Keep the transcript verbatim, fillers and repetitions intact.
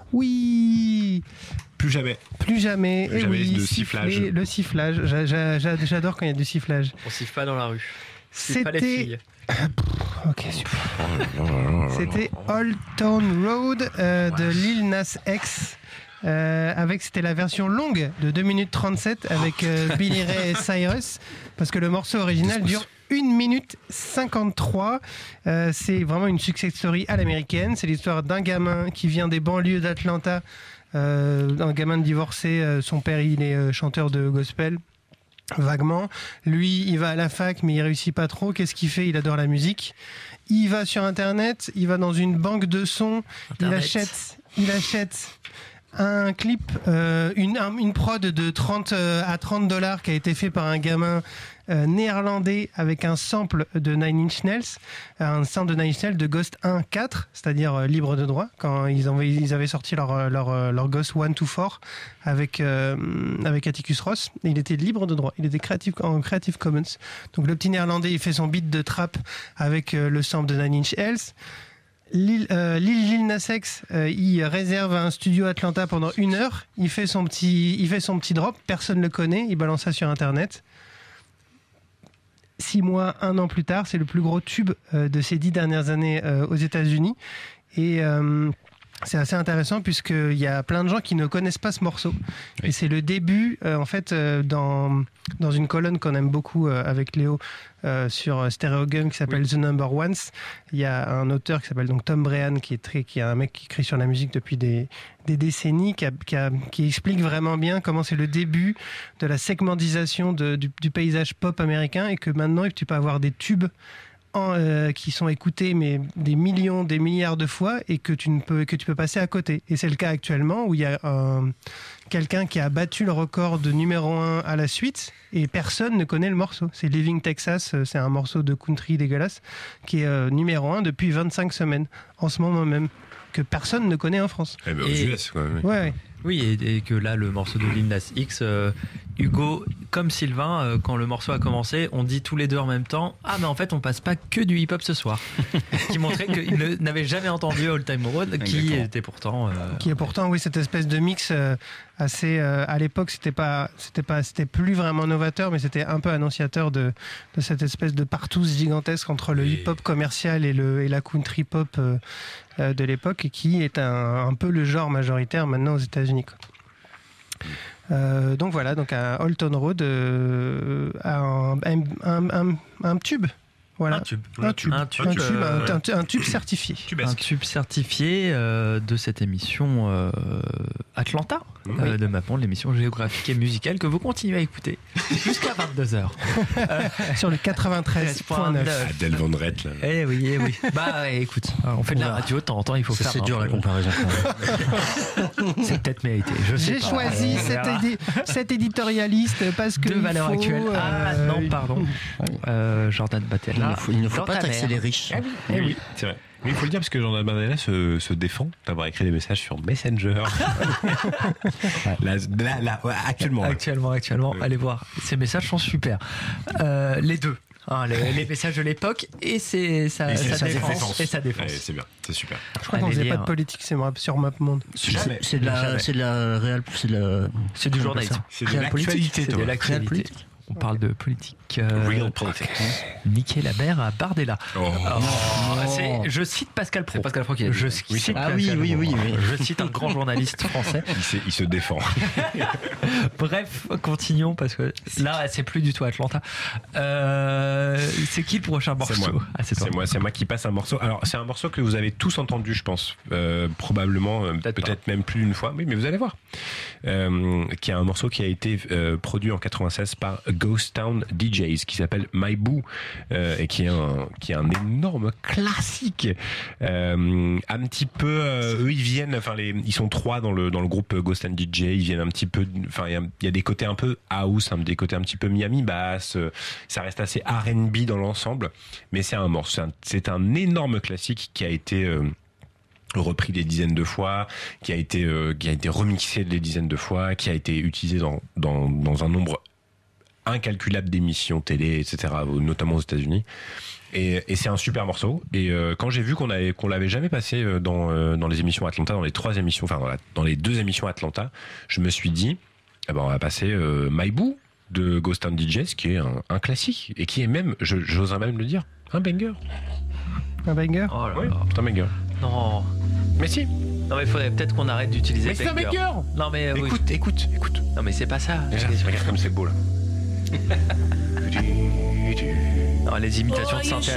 Oui. Plus jamais. Plus jamais. Plus et jamais oui, de siffler, sifflage. Le sifflage. J'a- j'a- j'a- J'adore quand il y a du sifflage. On siffle pas dans la rue. C'est pas les filles. Ok, super. C'était Old Town Road euh, de Lil Nas X. Euh, avec c'était la version longue de deux minutes trente-sept avec euh, Billy Ray Cyrus, parce que le morceau original dure une minute cinquante-trois. Euh, c'est vraiment une success story à l'américaine. C'est l'histoire d'un gamin qui vient des banlieues d'Atlanta, euh, un gamin divorcé. Euh, son père, il est euh, chanteur de gospel. Vaguement. Lui, il va à la fac, mais il réussit pas trop. Qu'est-ce qu'il fait? Il adore la musique. Il va sur Internet, il va dans une banque de sons, il Internet. achète, il achète un clip, euh, une, un- une prod de trente euh, à trente dollars qui a été fait par un gamin euh, néerlandais avec un sample de Nine Inch Nails, un sample de Nine Inch Nails de Ghost un quatre, c'est-à-dire euh, libre de droit, quand ils, envoyaient- ils avaient sorti leur, euh, leur, euh, leur Ghost un to quatre avec, euh, avec Atticus Ross. Et il était libre de droit, il était creative, en Creative Commons. Donc le petit néerlandais, il fait son beat de trap avec euh, le sample de Nine Inch Nails. Lil, euh, Lil, Lil Nas X, euh, il réserve un studio à Atlanta pendant une heure. Il fait son petit, il fait son petit drop. Personne ne le connaît. Il balance ça sur Internet. Six mois, un an plus tard, c'est le plus gros tube euh, de ces dix dernières années euh, aux États-Unis. Et euh, c'est assez intéressant puisqu'il y a plein de gens qui ne connaissent pas ce morceau. Oui. Et c'est le début, euh, en fait, euh, dans, dans une colonne qu'on aime beaucoup euh, avec Léo euh, sur Stereogum qui s'appelle The Number Ones. Il y a un auteur qui s'appelle donc Tom Brehan, qui est, très, qui est un mec qui écrit sur la musique depuis des, des décennies, qui, a, qui, a, qui explique vraiment bien comment c'est le début de la segmentisation de, du, du paysage pop américain et que maintenant tu peux avoir des tubes En, euh, qui sont écoutés mais des millions, des milliards de fois et que tu ne peux que tu peux passer à côté. Et c'est le cas actuellement où il y a un, quelqu'un qui a battu le record de numéro un à la suite et personne ne connaît le morceau. C'est Living Texas, c'est un morceau de country dégueulasse qui est euh, numéro un depuis vingt-cinq semaines en ce moment même, que personne ne connaît en France. Eh ben, aux Et- U S, quand même. Ouais, ouais. Oui, et, et que là, le morceau de Lil Nas X, euh, Hugo, comme Sylvain, euh, quand le morceau a commencé, on dit tous les deux en même temps: ah, mais en fait, on passe pas que du hip-hop ce soir. Qui montrait qu'ils ne- n'avaient jamais entendu All Time Road, qui Exactement. était pourtant. euh, Qui est pourtant, oui, cette espèce de mix euh, assez. Euh, à l'époque, c'était pas, c'était pas, c'était plus vraiment novateur, mais c'était un peu annonciateur de, de cette espèce de partouze gigantesque entre le Et- hip-hop commercial et le et la country pop euh, euh, de l'époque, et qui est un, un peu le genre majoritaire maintenant aux États-Unis, quoi. Euh, donc voilà, donc à Old Town Road, euh, un, un, un, un, un tube. Voilà. Un tube. Un tube. Un tube, Un tube, euh, un- un- un tube certifié. Un Tubesque. tube certifié euh, de cette émission euh, Atlanta, euh, de MapMonde, l'émission géographique et musicale que vous continuez à écouter jusqu'à vingt-deux heures. Sur le quatre-vingt-treize point neuf. Adèle Van Rett, là. Eh oui, eh oui. Bah ouais, écoute, on fait de la radio de temps en temps, il faut C'est faire. c'est un dur peu. la comparaison. C'est peut-être mérité. Je sais J'ai pas. choisi On cet, verra. édi- cet éditorialiste parce que de il valeur faut, actuelle. Ah euh, non, pardon. Euh, Jordan Il Batella. ne faut, il ne faut Dans pas ta taxer mère. les riches. Oui, oui, c'est vrai. Mais il faut le dire parce que Jordan Bardella se, se défend d'avoir écrit des messages sur Messenger. là, là, là, ouais, actuellement. là. Actuellement, actuellement, Ouais. allez voir. Ces messages sont super. Euh, les deux. Hein, les, les messages de l'époque et c'est sa, Et c'est sa sa défense, défense. et sa défense. Ouais, c'est bien, c'est super. Je crois qu'on Allez faisait pas lire. de politique c'est moi, sur MapMonde. Jamais. C'est de la, Jamais. c'est de la réelle, c'est de la. C'est du comment on appelle journalisme. ça C'est de Réelle politique. l'actualité, C'est de toi. l'actualité. Réelle politique. On parle de politique. Euh, Real politics. Niquer la mère à Bardella. Oh. Oh, c'est- je cite Pascal Pro. C'est Pascal Pro qui a dit. Je Oui, cite c'est- Ah Pascal oui, oui, Pro. oui, oui. Je cite un grand journaliste français. Il, se- il se défend. Bref, continuons parce que là, c'est plus du tout Atlanta. Euh, c'est qui le prochain morceau? C'est moi. Ah, c'est toi. C'est moi, c'est moi qui passe un morceau. Alors, c'est un morceau que vous avez tous entendu, je pense. Euh, probablement, euh, Peut-être peut-être même plus d'une fois. Oui, mais vous allez voir. Euh, qui est un morceau qui a été euh, produit en quatre-vingt-seize par Ghost Town D Js, qui s'appelle My Boo, euh, et qui est un, qui est un énorme classique. Euh, un petit peu, euh, eux, ils viennent, enfin, les, ils sont trois dans le, dans le groupe Ghost Town D J. Ils viennent un petit peu, enfin, il y a, il y a des côtés un peu house, hein, des côtés un petit peu Miami bass. euh, Ça reste assez R and B dans l'ensemble, mais c'est un morceau, c'est un, c'est un énorme classique qui a été euh, repris des dizaines de fois, qui a été euh, qui a été remixé des dizaines de fois, qui a été utilisé dans dans dans un nombre incalculable d'émissions télé, et cetera, notamment aux États-Unis. Et, et c'est un super morceau. Et euh, quand j'ai vu qu'on avait qu'on l'avait jamais passé dans euh, dans les émissions Atlanta, dans les trois émissions, enfin dans, la, dans les deux émissions Atlanta, je me suis dit, eh ben on va passer euh, My Boo de Ghost Town D Js, qui est un, un classique et qui est même, je, j'oserais même le dire, un banger. Un banger. Oh là Oui, là. c'est un banger. Non. Mais si. Non mais il faudrait peut-être qu'on arrête d'utiliser Mais c'est un banger. banger. Non mais euh, oui. Écoute, écoute, écoute. Non mais c'est pas ça. Déjà, regarde comme c'est beau là. Non, les imitations de synthé